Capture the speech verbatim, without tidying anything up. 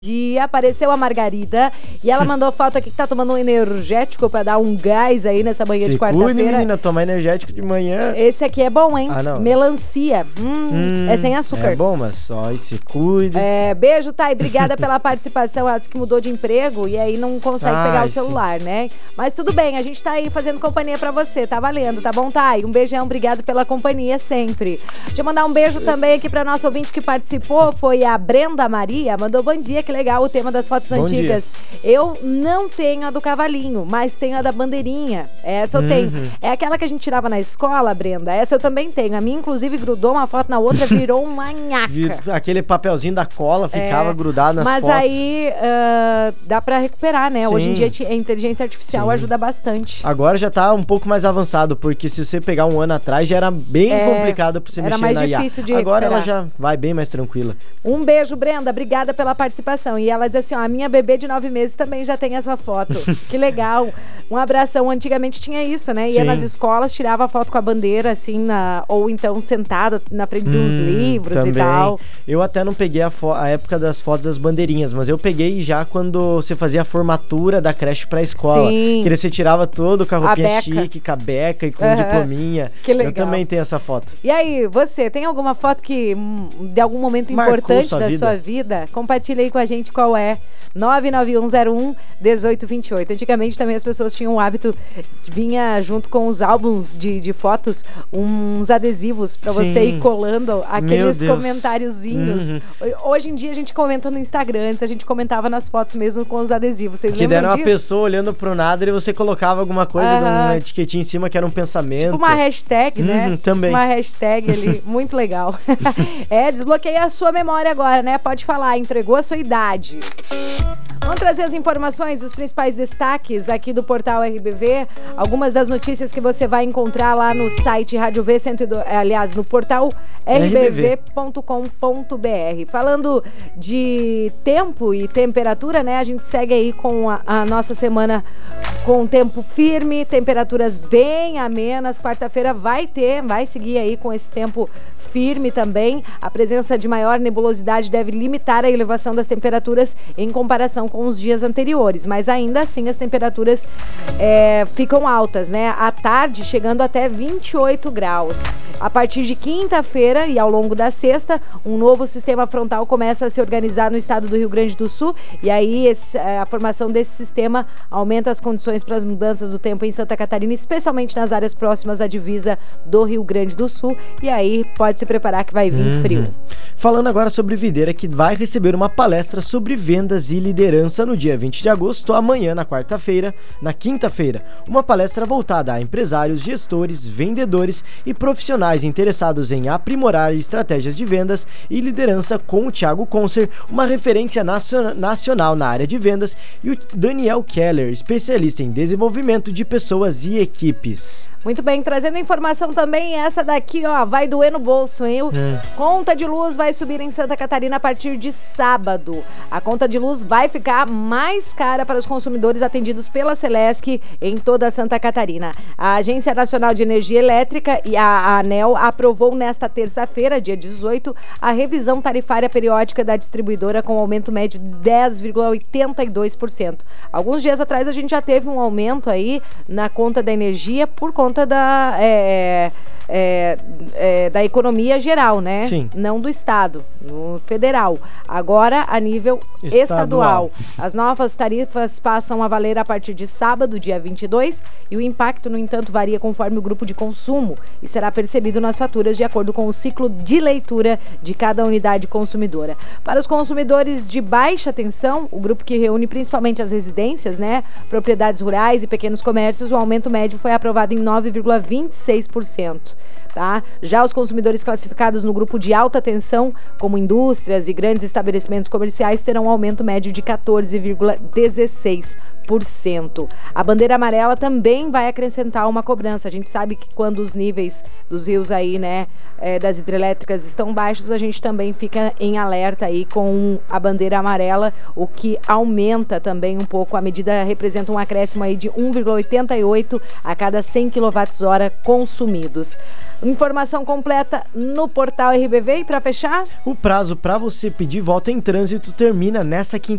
Dia apareceu a Margarida e ela mandou foto aqui que tá tomando um energético pra dar um gás aí nessa manhã Se de quarta-feira. cuide, menina, tomar energético de manhã. Esse aqui é bom, hein? Ah, não. Melancia. Hum, Hum, é sem açúcar. É bom, mas só e se cuide. É, beijo, Thay. Obrigada pela participação. Ela disse que mudou de emprego e aí não consegue Ai, pegar o sim. celular, né? Mas tudo bem, a gente tá aí fazendo companhia pra você. Tá valendo, tá bom, Thay? Um beijão, obrigado pela companhia sempre. Deixa eu mandar um beijo também aqui pra nossa ouvinte que participou. Foi a Brenda Maria. Mandou bom dia, que legal o tema das fotos Bom antigas. Dia. Eu não tenho a do cavalinho, mas tenho a da bandeirinha. Essa eu Uhum. tenho. É aquela que a gente tirava na escola, Brenda. Essa eu também tenho. A minha, inclusive, grudou uma foto na outra, virou uma nhaca. Vir- Aquele papelzinho da cola ficava É, grudado nas mas fotos. aí ah, dá pra recuperar, né? Sim. Hoje em dia a inteligência artificial Sim. ajuda bastante. Agora já tá um pouco mais avançado, porque se você pegar um ano atrás já era bem É, complicado pra você era mexer mais na I A. difícil de Agora ela recuperar. já vai bem mais tranquila. Um beijo, Brenda. Obrigada pela participação. E ela diz assim, ó, a minha bebê de nove meses também já tem essa foto. Que legal. Um abração. Antigamente tinha isso, né? Ia Sim. nas escolas, tirava a foto com a bandeira, assim, na, ou então sentado na frente dos Hum, livros também. e tal. Eu até não peguei a, fo- a época das fotos das bandeirinhas, mas eu peguei já quando você fazia a formatura da creche pra escola. Sim. Que daí você tirava todo com a A roupinha beca. chique, com a beca e com Aham. um diplominha. Que legal. Eu também tenho essa foto. E aí, você, tem alguma foto que, hum, de algum momento Marcou importante sua da vida? sua vida? Compartilha aí com a gente qual é. nove nove um zero um um oito dois oito. Antigamente também as pessoas tinham o hábito, vinha junto com os álbuns de, de fotos, uns adesivos pra você Sim. ir colando aqueles Deus. comentáriozinhos. Uhum. Hoje em dia a gente comenta no Instagram, antes a gente comentava nas fotos mesmo com os adesivos. Vocês Que lembram deram uma disso? pessoa olhando pro nada e você colocava alguma coisa, Aham. uma etiquetinha em cima que era um pensamento. Tipo uma hashtag, né? Uhum, também. Uma hashtag ali, muito legal. É, desbloqueia a sua memória agora, né? Pode falar, entregou a sua idade. Vamos trazer as informações, os principais destaques aqui do portal R B V. Algumas das notícias que você vai encontrar lá no site Rádio V cento e dois, aliás, no portal r b v ponto com ponto b r. Falando de tempo e temperatura, né? A gente segue aí com a, a nossa semana com tempo firme, temperaturas bem amenas. Quarta-feira vai ter, vai seguir aí com esse tempo firme também. A presença de maior nebulosidade deve limitar a elevação das temperaturas em comparação com os dias anteriores, mas ainda assim as temperaturas é, ficam altas, né? À tarde chegando até vinte e oito graus. A partir de quinta-feira e ao longo da sexta, um novo sistema frontal começa a se organizar no estado do Rio Grande do Sul e aí esse, a formação desse sistema aumenta as condições para as mudanças do tempo em Santa Catarina, especialmente nas áreas próximas à divisa do Rio Grande do Sul, e aí pode se preparar que vai vir Uhum. frio. Falando agora sobre Videira, que vai receber uma palestra sobre vendas e liderança no dia vinte de agosto, amanhã na quarta-feira, na quinta-feira. Uma palestra voltada a empresários, gestores, vendedores e profissionais interessados em aprimorar estratégias de vendas e liderança, com o Thiago Concer, uma referência nacion- nacional na área de vendas, e o Daniel Keller, especialista em desenvolvimento de pessoas e equipes. Muito bem, trazendo informação também, essa daqui, ó, vai doer no bolso, hein? Hum. Conta de luz vai subir em Santa Catarina a partir de sábado. A conta de luz vai ficar mais cara para os consumidores atendidos pela Celesc em toda Santa Catarina. A Agência Nacional de Energia Elétrica e a ANEEL aprovou nesta terça-feira, dia dezoito, a revisão tarifária periódica da distribuidora com aumento médio de dez vírgula oitenta e dois por cento. Alguns dias atrás a gente já teve um aumento aí na conta da energia por conta da, é, é, é, da economia geral, né? Sim. Não do estado, no federal. Agora a nível estadual. Estadual. As novas tarifas passam a valer a partir de sábado, dia vinte e dois, e o impacto, no entanto, varia conforme o grupo de consumo e será percebido nas faturas de acordo com o ciclo de leitura de cada unidade consumidora. Para os consumidores de baixa tensão, o grupo que reúne principalmente as residências, né, propriedades rurais e pequenos comércios, o aumento médio foi aprovado em nove vírgula vinte e seis por cento. Tá? Já os consumidores classificados no grupo de alta tensão, como indústrias e grandes estabelecimentos comerciais, terão um aumento médio de quatorze vírgula dezesseis por cento. A bandeira amarela também vai acrescentar uma cobrança. A gente sabe que quando os níveis dos rios aí, né, é, das hidrelétricas estão baixos, a gente também fica em alerta aí com a bandeira amarela, o que aumenta também um pouco. A medida representa um acréscimo aí de um vírgula oitenta e oito a cada cem quilowatt-hora consumidos. Informação completa no portal R B V. E para fechar, o prazo para você pedir volta em trânsito termina nessa quinta